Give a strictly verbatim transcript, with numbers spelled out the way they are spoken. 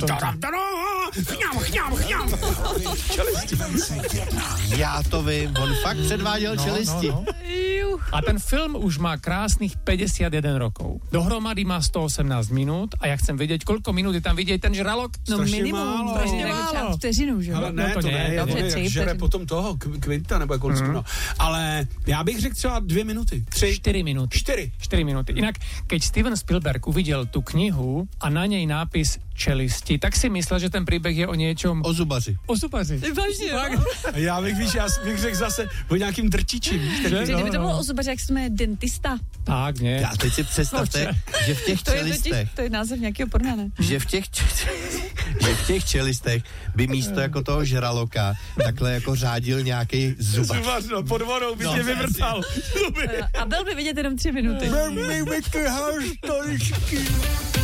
Já to vím, on fakt předváděl no, čelisti. No, no. A ten film už má krásnych päťdesiatjeden rokov. Dohromady má sto osemnásť minút a ja chcem vedieť, koľko minút je tam vidieť ten žralok. No minimum, strašně málo. Vteřinu, že? Ale ne, no, to, to ne, ne, to to ne. ne, jak žere potom toho Quinta nebo Kolsku, mm. no. Ale já bych řekl třeba dvě minuty. Tři. Štyri minúty. Čtyři. Štyri minúty. Inak, keď Steven Spielberg uvidel tú knihu a na nej nápis Čelisti, tak si myslel, že ten príbeh je o niečom... O zubaři. O zubaři. Vážně, já bych, víš, já bych řekl zase o nějakým drčičím. Kdyby to bylo o zubaři, jak jsme dentista. Tak, ne. Já teď si představte, že v těch to čelistech... Je totiž, to je název nějakého porna, ne? Že v těch, že v těch čelistech by místo jako toho žraloka takhle jako řádil nějaký zubař. Zubař, no, pod vodou by no, tě vyvrtal. A byl by vidět jenom tři minuty. Velmi vytrháš stoličky.